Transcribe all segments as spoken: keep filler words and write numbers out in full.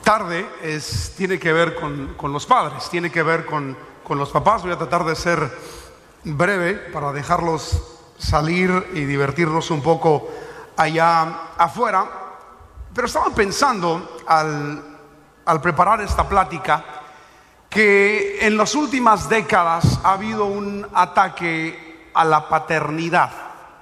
tarde es, tiene que ver con, con los padres, tiene que ver con, con los papás. Voy a tratar de ser breve para dejarlos salir y divertirnos un poco allá afuera. Pero estaba pensando al, al preparar esta plática que en las últimas décadas ha habido un ataque a la paternidad,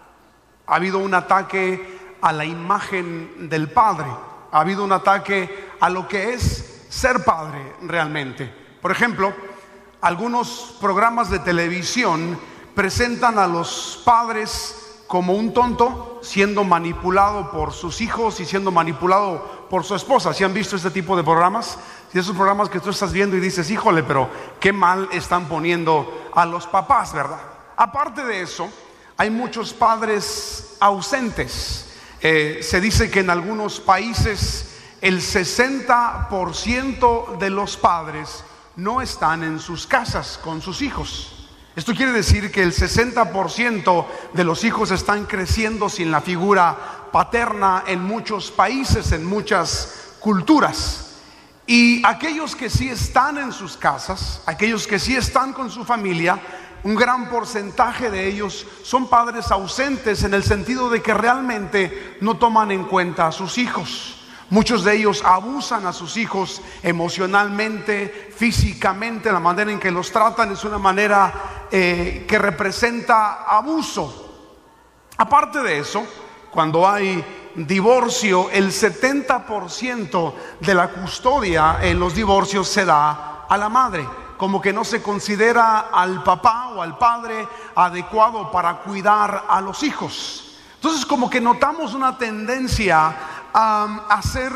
ha habido un ataque a la imagen del padre, ha habido un ataque a lo que es ser padre realmente. Por ejemplo, algunos programas de televisión presentan a los padres como un tonto siendo manipulado por sus hijos y siendo manipulado por su esposa. ¿Sí han visto este tipo de programas? Si esos programas que tú estás viendo y dices, híjole, pero qué mal están poniendo a los papás, ¿verdad? Aparte de eso, hay muchos padres ausentes. Eh, se dice que en algunos países el sesenta por ciento de los padres no están en sus casas con sus hijos. Esto quiere decir que el sesenta por ciento de los hijos están creciendo sin la figura paterna en muchos países, en muchas culturas. Y aquellos que sí están en sus casas, aquellos que sí están con su familia, un gran porcentaje de ellos son padres ausentes, en el sentido de que realmente no toman en cuenta a sus hijos. Muchos de ellos abusan a sus hijos emocionalmente, físicamente. La manera en que los tratan es una manera eh, que representa abuso. Aparte de eso, cuando hay divorcio, el setenta por ciento de la custodia en los divorcios se da a la madre. Como que no se considera al papá o al padre adecuado para cuidar a los hijos. Entonces, como que notamos una tendencia a hacer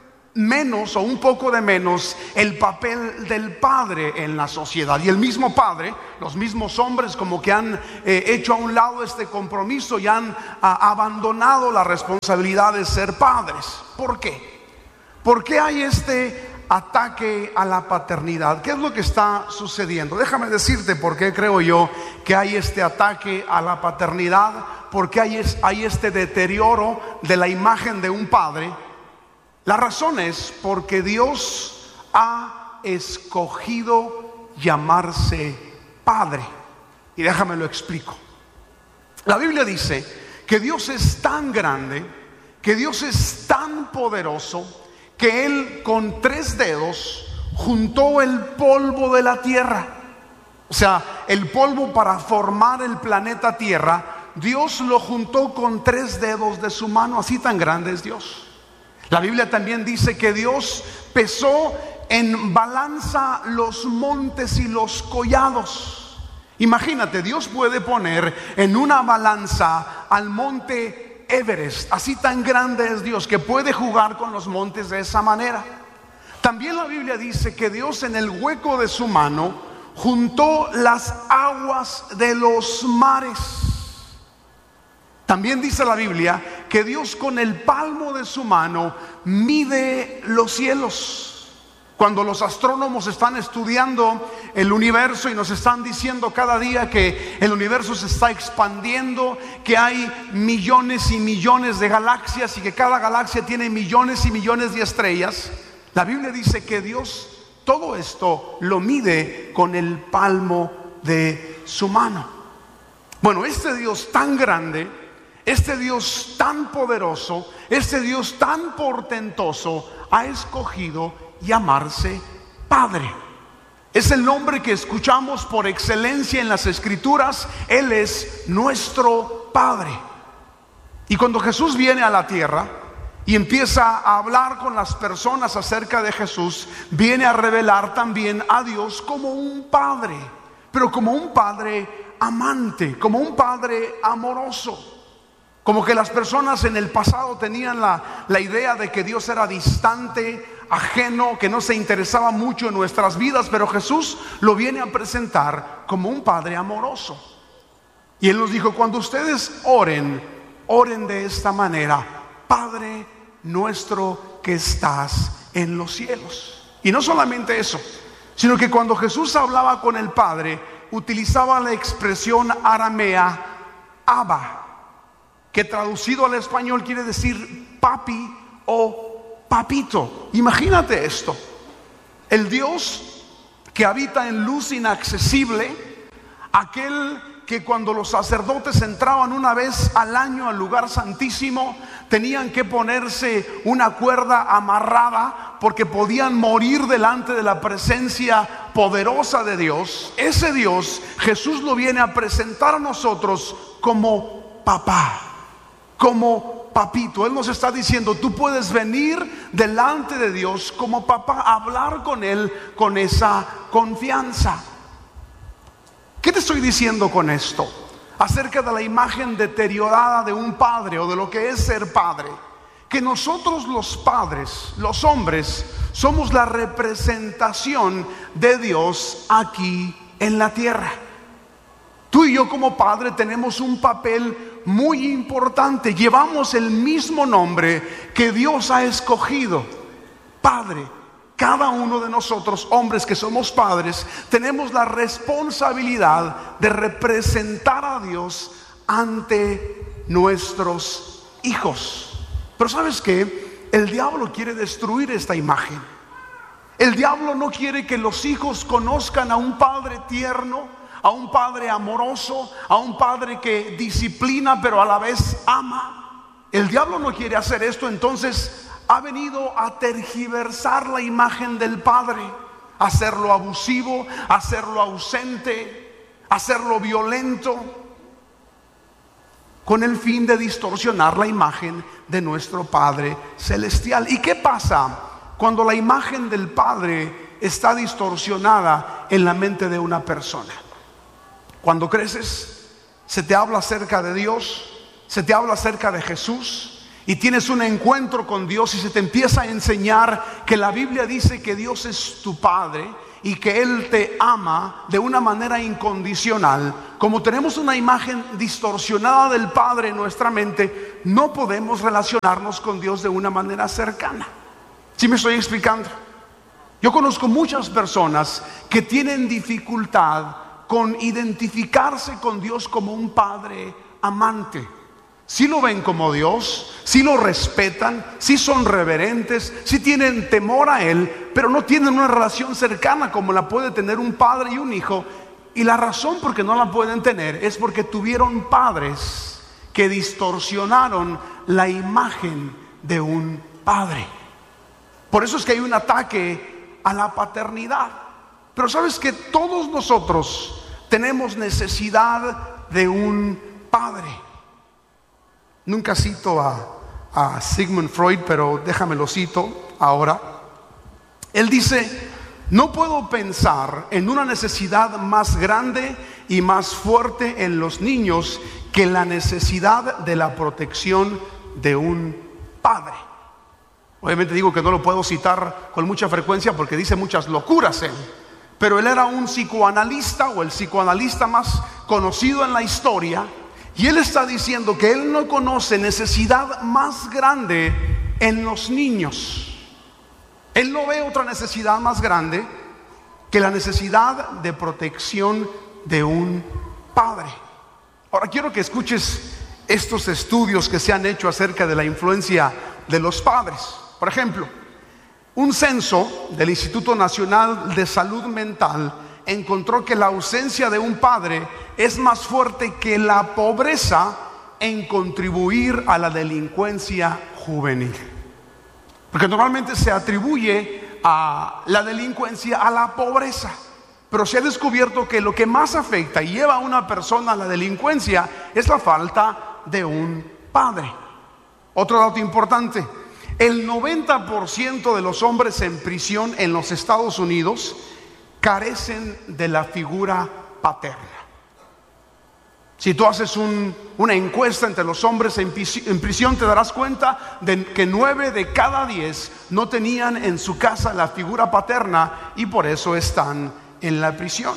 menos o un poco de menos el papel del padre en la sociedad. Y el mismo padre, los mismos hombres, como que han eh, hecho a un lado este compromiso y han a, abandonado la responsabilidad de ser padres. ¿Por qué? ¿Por qué hay este ataque a la paternidad? ¿Qué es lo que está sucediendo? Déjame decirte por qué creo yo que hay este ataque a la paternidad, por qué hay, es, hay este deterioro de la imagen de un padre. La razón es porque Dios ha escogido llamarse Padre. Y déjame lo explico. La Biblia dice que Dios es tan grande, que Dios es tan poderoso, que Él con tres dedos juntó el polvo de la tierra. O sea, el polvo para formar el planeta Tierra, Dios lo juntó con tres dedos de su mano. Así tan grande es Dios. La Biblia también dice que Dios pesó en balanza los montes y los collados. Imagínate, Dios puede poner en una balanza al monte Everest. Así tan grande es Dios, que puede jugar con los montes de esa manera. También la Biblia dice que Dios en el hueco de su mano juntó las aguas de los mares. También dice la Biblia que Dios con el palmo de su mano mide los cielos. Cuando los astrónomos están estudiando el universo y nos están diciendo cada día que el universo se está expandiendo, que hay millones y millones de galaxias y que cada galaxia tiene millones y millones de estrellas, la Biblia dice que Dios todo esto lo mide con el palmo de su mano. Bueno, este Dios tan grande, este Dios tan poderoso, este Dios tan portentoso, ha escogido llamarse Padre. Es el nombre que escuchamos por excelencia en las Escrituras. Él es nuestro Padre. Y cuando Jesús viene a la tierra y empieza a hablar con las personas acerca de Jesús, viene a revelar también a Dios como un Padre, pero como un Padre amante, como un Padre amoroso. Como que las personas en el pasado tenían la, la idea de que Dios era distante, ajeno, que no se interesaba mucho en nuestras vidas, pero Jesús lo viene a presentar como un Padre amoroso. Y Él nos dijo: cuando ustedes oren, oren de esta manera: Padre nuestro que estás en los cielos. Y no solamente eso, sino que cuando Jesús hablaba con el Padre, utilizaba la expresión aramea Abba, que traducido al español quiere decir papi o papito. Imagínate esto: el Dios que habita en luz inaccesible, aquel que cuando los sacerdotes entraban una vez al año al lugar santísimo, tenían que ponerse una cuerda amarrada porque podían morir delante de la presencia poderosa de Dios. Ese Dios, Jesús lo viene a presentar a nosotros como papá, como papito. Él nos está diciendo: tú puedes venir delante de Dios como papá, hablar con Él con esa confianza. ¿Qué te estoy diciendo con esto? Acerca de la imagen deteriorada de un padre, o de lo que es ser padre. Que nosotros los padres, los hombres, somos la representación de Dios aquí en la tierra. Tú y yo como padre tenemos un papel muy importante. Llevamos el mismo nombre que Dios ha escogido: Padre. Cada uno de nosotros, hombres que somos padres, tenemos la responsabilidad de representar a Dios ante nuestros hijos. Pero ¿sabes qué? El diablo quiere destruir esta imagen. El diablo no quiere que los hijos conozcan a un padre tierno, a un padre amoroso, a un padre que disciplina pero a la vez ama. El diablo no quiere hacer esto. Entonces ha venido a tergiversar la imagen del padre, hacerlo abusivo, hacerlo ausente, hacerlo violento, con el fin de distorsionar la imagen de nuestro Padre celestial. ¿Y qué pasa cuando la imagen del Padre está distorsionada en la mente de una persona? Cuando creces, se te habla acerca de Dios, se te habla acerca de Jesús, y tienes un encuentro con Dios, y se te empieza a enseñar que la Biblia dice que Dios es tu Padre y que Él te ama de una manera incondicional. Como tenemos una imagen distorsionada del Padre en nuestra mente, no podemos relacionarnos con Dios de una manera cercana. ¿Sí me estoy explicando? Yo conozco muchas personas que tienen dificultad con identificarse con Dios como un Padre amante. Sí lo ven como Dios, sí lo respetan, sí son reverentes, sí tienen temor a Él, pero no tienen una relación cercana como la puede tener un padre y un hijo. Y la razón por que no la pueden tener es porque tuvieron padres que distorsionaron la imagen de un padre. Por eso es que hay un ataque a la paternidad. Pero sabes que todos nosotros tenemos necesidad de un padre. Nunca cito a, a Sigmund Freud, pero déjame lo cito ahora. Él dice: no puedo pensar en una necesidad más grande y más fuerte en los niños que la necesidad de la protección de un padre. Obviamente digo que no lo puedo citar con mucha frecuencia porque dice muchas locuras él, pero él era un psicoanalista, o el psicoanalista más conocido en la historia. Y él está diciendo que él no conoce necesidad más grande en los niños. Él no ve otra necesidad más grande que la necesidad de protección de un padre. Ahora quiero que escuches estos estudios que se han hecho acerca de la influencia de los padres. Por ejemplo, un censo del Instituto Nacional de Salud Mental encontró que la ausencia de un padre es más fuerte que la pobreza en contribuir a la delincuencia juvenil. Porque normalmente se atribuye a la delincuencia a la pobreza, pero se ha descubierto que lo que más afecta y lleva a una persona a la delincuencia es la falta de un padre. Otro dato importante: el noventa por ciento de los hombres en prisión en los Estados Unidos carecen de la figura paterna. Si tú haces un, una encuesta entre los hombres en, en prisión, te darás cuenta de que nueve de cada diez no tenían en su casa la figura paterna, y por eso están en la prisión.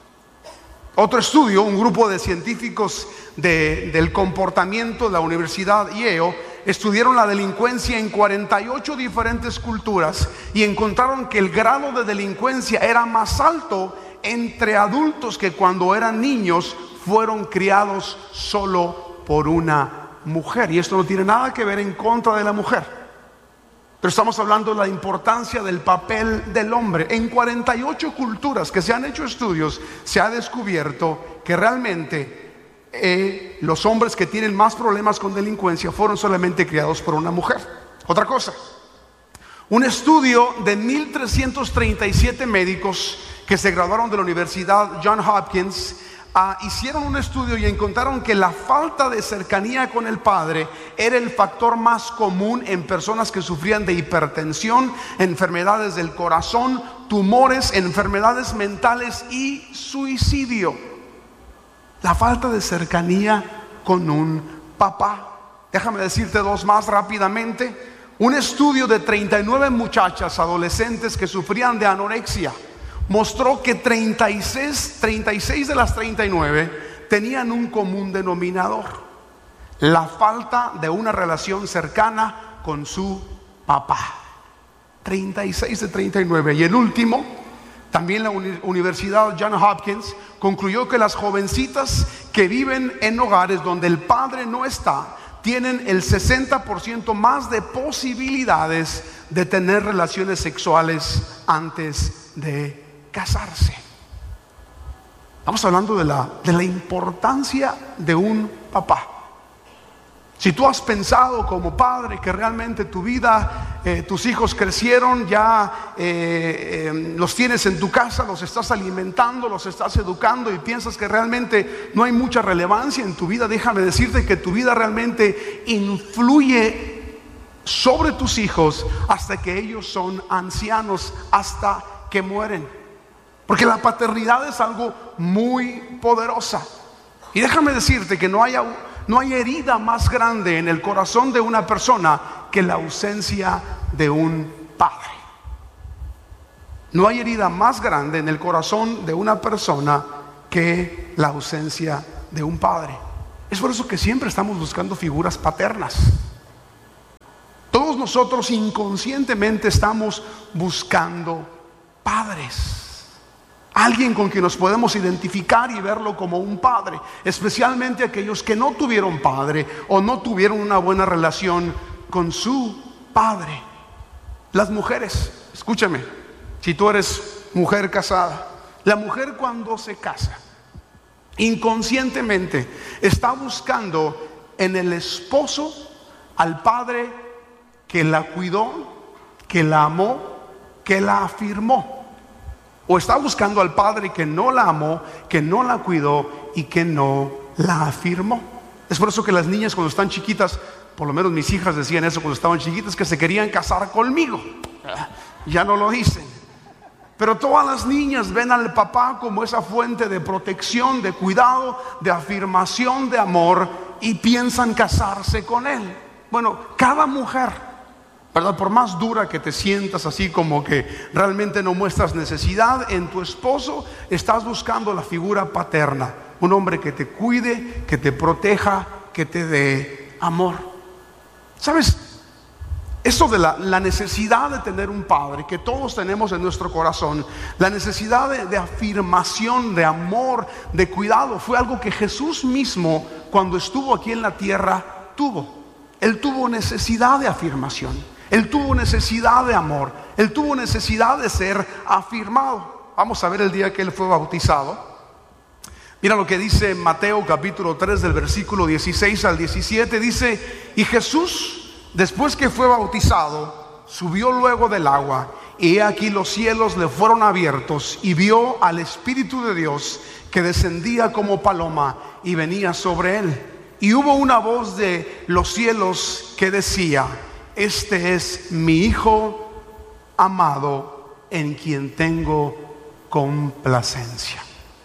Otro estudio, un grupo de científicos de, del comportamiento de la Universidad Yale estudiaron la delincuencia en cuarenta y ocho diferentes culturas y encontraron que el grado de delincuencia era más alto entre adultos que cuando eran niños fueron criados solo por una mujer. Y esto no tiene nada que ver en contra de la mujer. Pero estamos hablando de la importancia del papel del hombre. En cuarenta y ocho culturas que se han hecho estudios, se ha descubierto que realmente eh, los hombres que tienen más problemas con delincuencia fueron solamente criados por una mujer. Otra cosa, un estudio de mil trescientos treinta y siete médicos que se graduaron de la Universidad Johns Hopkins Uh, hicieron un estudio y encontraron que la falta de cercanía con el padre era el factor más común en personas que sufrían de hipertensión, enfermedades del corazón, tumores, enfermedades mentales y suicidio. La falta de cercanía con un papá. Déjame decirte dos más rápidamente. Un estudio de treinta y nueve muchachas adolescentes que sufrían de anorexia mostró que treinta y seis, treinta y seis de las treinta y nueve tenían un común denominador: la falta de una relación cercana con su papá. treinta y seis de treinta y nueve. Y el último, también la Universidad Johns Hopkins concluyó que las jovencitas que viven en hogares donde el padre no está tienen el sesenta por ciento más de posibilidades de tener relaciones sexuales antes de casarse. Estamos hablando de la, de la importancia de un papá. Si tú has pensado como padre que realmente tu vida, eh, tus hijos crecieron, ya eh, eh, los tienes en tu casa, los estás alimentando, los estás educando y piensas que realmente no hay mucha relevancia en tu vida, déjame decirte que tu vida realmente influye sobre tus hijos hasta que ellos son ancianos, hasta que mueren. Porque la paternidad es algo muy poderosa. Y déjame decirte que no hay, no hay herida más grande en el corazón de una persona que la ausencia de un padre. No hay herida más grande en el corazón de una persona que la ausencia de un padre. Es por eso que siempre estamos buscando figuras paternas. Todos nosotros inconscientemente estamos buscando padres. Alguien con quien nos podemos identificar y verlo como un padre, especialmente aquellos que no tuvieron padre o no tuvieron una buena relación con su padre. Las mujeres, escúchame, si tú eres mujer casada, la mujer cuando se casa, inconscientemente está buscando en el esposo al padre que la cuidó, que la amó, que la afirmó. O está buscando al padre que no la amó, que no la cuidó y que no la afirmó. Es por eso que las niñas cuando están chiquitas, por lo menos mis hijas decían eso cuando estaban chiquitas, que se querían casar conmigo. Ya no lo dicen. Pero todas las niñas ven al papá como esa fuente de protección, de cuidado, de afirmación, de amor, y piensan casarse con él. Bueno, cada mujer, ¿verdad? Por más dura que te sientas, así como que realmente no muestras necesidad, en tu esposo estás buscando la figura paterna, un hombre que te cuide, que te proteja, que te dé amor. ¿Sabes? Eso de la, la necesidad de tener un padre que todos tenemos en nuestro corazón, la necesidad de, de afirmación, de amor, de cuidado, fue algo que Jesús mismo, cuando estuvo aquí en la tierra, tuvo. Él tuvo necesidad de afirmación. Él tuvo necesidad de amor. Él tuvo necesidad de ser afirmado. Vamos a ver el día que él fue bautizado. Mira lo que dice Mateo capítulo tres del versículo dieciséis al diecisiete. Dice: y Jesús, después que fue bautizado, subió luego del agua, y he aquí los cielos le fueron abiertos, y vio al Espíritu de Dios que descendía como paloma y venía sobre él. Y hubo una voz de los cielos que decía: este es mi Hijo amado, en quien tengo complacencia.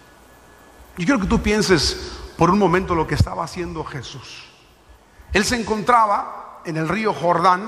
Yo quiero que tú pienses por un momento lo que estaba haciendo Jesús. Él se encontraba en el río Jordán,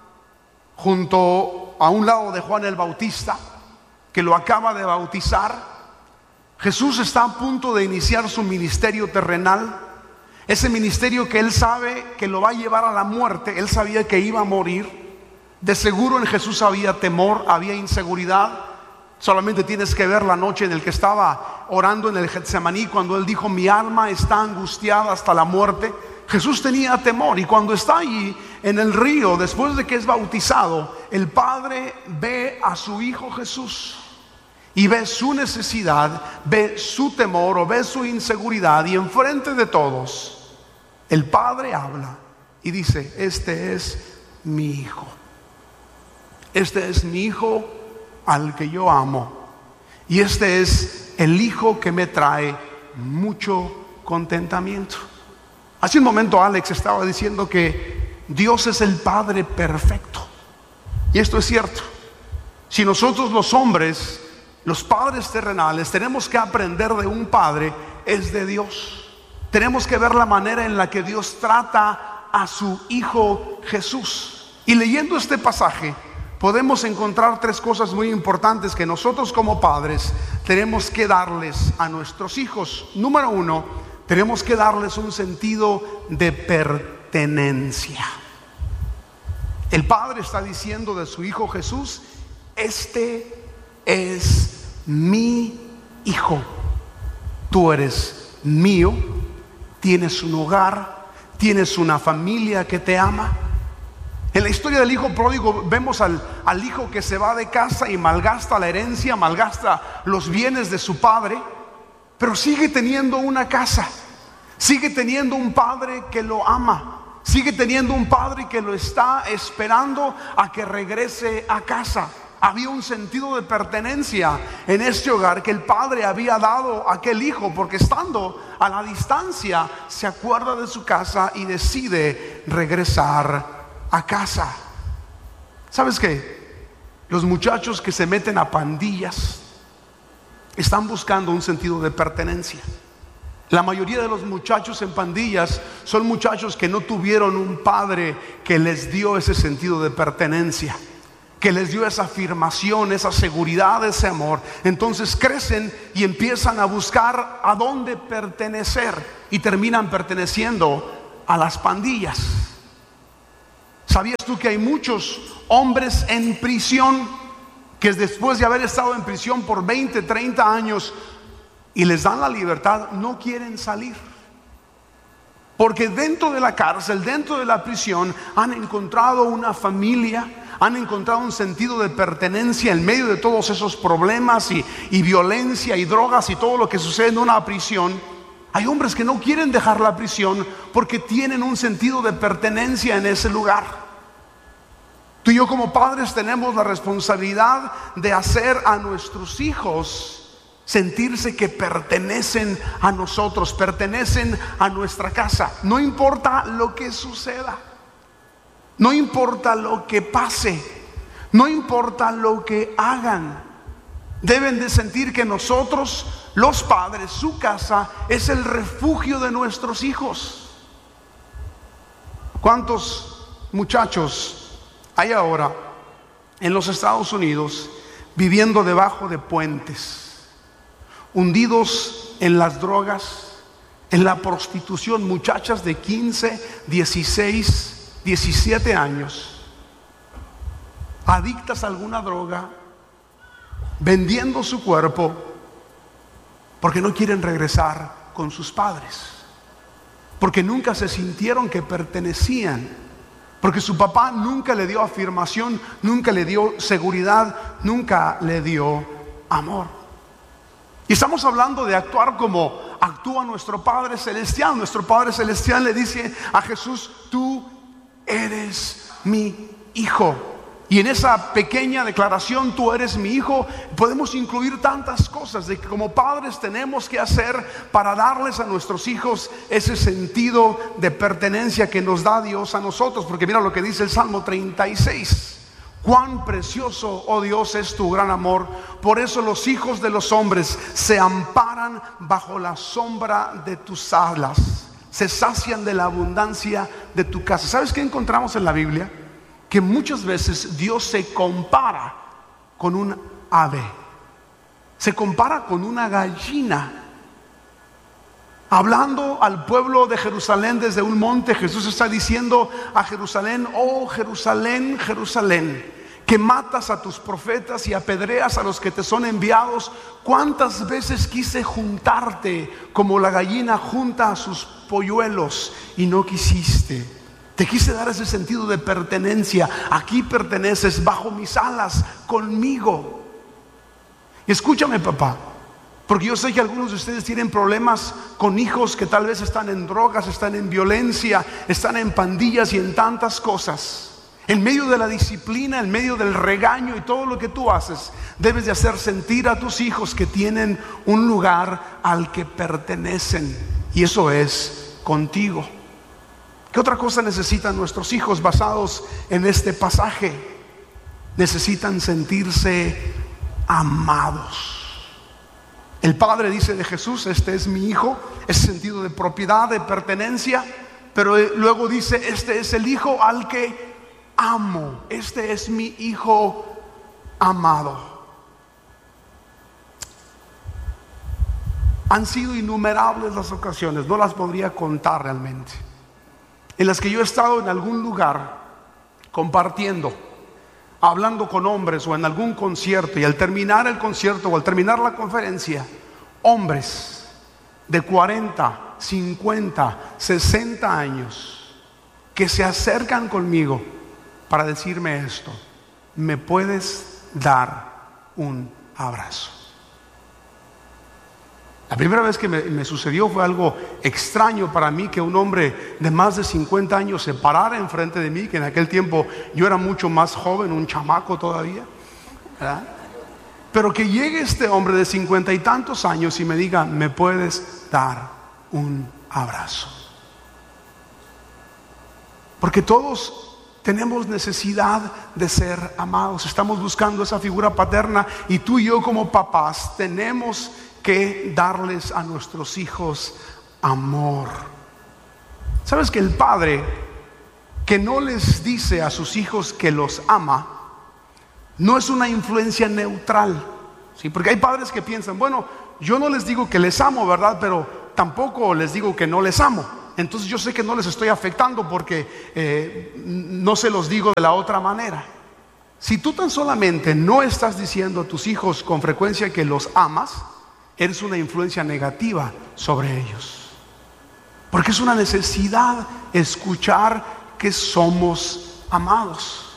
junto a un lado de Juan el Bautista, que lo acaba de bautizar. Jesús está a punto de iniciar su ministerio terrenal. Ese ministerio que él sabe que lo va a llevar a la muerte. Él sabía que iba a morir. De seguro en Jesús había temor, había inseguridad. Solamente tienes que ver la noche en la que estaba orando en el Getsemaní, cuando él dijo: mi alma está angustiada hasta la muerte. Jesús tenía temor, y cuando está allí en el río, después de que es bautizado, el Padre ve a su Hijo Jesús y ve su necesidad, ve su temor o ve su inseguridad, y enfrente de todos el Padre habla y dice: este es mi Hijo, este es mi Hijo al que yo amo, y este es el Hijo que me trae mucho contentamiento. Hace un momento Alex estaba diciendo que Dios es el Padre perfecto, y esto es cierto. Si nosotros los hombres, los padres terrenales, tenemos que aprender de un padre, es de Dios. Tenemos que ver la manera en la que Dios trata a su Hijo Jesús. Y leyendo este pasaje podemos encontrar tres cosas muy importantes que nosotros como padres tenemos que darles a nuestros hijos. Número uno, tenemos que darles un sentido de pertenencia. El Padre está diciendo de su Hijo Jesús: este es mi Hijo, tú eres mío, tienes un hogar, tienes una familia que te ama. En la historia del hijo pródigo vemos al, al hijo que se va de casa y malgasta la herencia, malgasta los bienes de su padre, pero sigue teniendo una casa, sigue teniendo un padre que lo ama, sigue teniendo un padre que lo está esperando a que regrese a casa. Había un sentido de pertenencia en este hogar que el padre había dado a aquel hijo, porque estando a la distancia se acuerda de su casa y decide regresar a casa. ¿Sabes qué? Los muchachos que se meten a pandillas están buscando un sentido de pertenencia. La mayoría de los muchachos en pandillas son muchachos que no tuvieron un padre que les dio ese sentido de pertenencia, que les dio esa afirmación, esa seguridad, ese amor. Entonces crecen y empiezan a buscar a dónde pertenecer, y terminan perteneciendo a las pandillas. ¿Sabías tú que hay muchos hombres en prisión que después de haber estado en prisión por veinte, treinta años y les dan la libertad, no quieren salir? Porque dentro de la cárcel, dentro de la prisión, han encontrado una familia, han encontrado un sentido de pertenencia en medio de todos esos problemas y, y violencia y drogas y todo lo que sucede en una prisión. Hay hombres que no quieren dejar la prisión porque tienen un sentido de pertenencia en ese lugar. Tú y yo como padres tenemos la responsabilidad de hacer a nuestros hijos sentirse que pertenecen a nosotros, pertenecen a nuestra casa. No importa lo que suceda, no importa lo que pase, no importa lo que hagan, deben de sentir que nosotros, los padres, su casa es el refugio de nuestros hijos. ¿Cuántos muchachos hay ahora en los Estados Unidos viviendo debajo de puentes, hundidos en las drogas, en la prostitución? Muchachas de quince, dieciséis, diecisiete años, adictas a alguna droga, vendiendo su cuerpo porque no quieren regresar con sus padres, porque nunca se sintieron que pertenecían, porque su papá nunca le dio afirmación, nunca le dio seguridad, nunca le dio amor. Y estamos hablando de actuar como actúa nuestro Padre Celestial. Nuestro Padre Celestial le dice a Jesús: tú eres mi Hijo. Y en esa pequeña declaración, tú eres mi Hijo, podemos incluir tantas cosas de que como padres tenemos que hacer para darles a nuestros hijos ese sentido de pertenencia que nos da Dios a nosotros. Porque mira lo que dice el Salmo treinta y seis: cuán precioso, oh Dios, es tu gran amor, por eso los hijos de los hombres se amparan bajo la sombra de tus alas, se sacian de la abundancia de tu casa. ¿Sabes qué encontramos en la Biblia? Que muchas veces Dios se compara con un ave, se compara con una gallina. Hablando al pueblo de Jerusalén desde un monte, Jesús está diciendo a Jerusalén: oh Jerusalén, Jerusalén, que matas a tus profetas y apedreas a los que te son enviados. Cuántas veces quise juntarte como la gallina junta a sus polluelos y no quisiste. Te quise dar ese sentido de pertenencia. Aquí perteneces, bajo mis alas, conmigo. Y escúchame, papá, porque yo sé que algunos de ustedes tienen problemas con hijos que tal vez están en drogas, están en violencia, están en pandillas y en tantas cosas. En medio de la disciplina, en medio del regaño y todo lo que tú haces, debes de hacer sentir a tus hijos que tienen un lugar al que pertenecen. Y eso es contigo. ¿Qué otra cosa necesitan nuestros hijos basados en este pasaje? Necesitan sentirse amados. El Padre dice de Jesús: este es mi hijo, ese sentido de propiedad, de pertenencia. Pero luego dice: este es el hijo al que amo, este es mi hijo amado. Han sido innumerables las ocasiones, no las podría contar realmente, en las que yo he estado en algún lugar compartiendo, hablando con hombres o en algún concierto, y al terminar el concierto o al terminar la conferencia, hombres de cuarenta, cincuenta, sesenta años que se acercan conmigo para decirme esto: ¿me puedes dar un abrazo? La primera vez que me, me sucedió fue algo extraño para mí, que un hombre de más de cincuenta años se parara enfrente de mí, que en aquel tiempo yo era mucho más joven, un chamaco todavía, ¿verdad? Pero que llegue este hombre de cincuenta y tantos años y me diga: ¿me puedes dar un abrazo? Porque todos tenemos necesidad de ser amados. Estamos buscando esa figura paterna, y tú y yo como papás tenemos que darles a nuestros hijos amor. ¿Sabes que el padre que no les dice a sus hijos que los ama no es una influencia neutral? ¿Sí? Porque hay padres que piensan: bueno, yo no les digo que les amo, ¿verdad? Pero tampoco les digo que no les amo. Entonces yo sé que no les estoy afectando porque eh, no se los digo de la otra manera. Si tú tan solamente no estás diciendo a tus hijos con frecuencia que los amas, eres una influencia negativa sobre ellos. Porque es una necesidad escuchar que somos amados.